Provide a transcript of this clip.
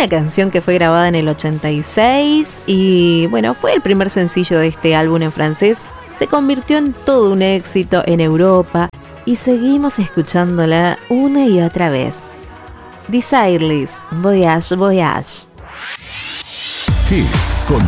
una canción que fue grabada en el 86 y bueno, fue el primer sencillo de este álbum en francés. Se convirtió en todo un éxito en Europa y seguimos escuchándola una y otra vez. Desireless, Voyage, Voyage. Hits con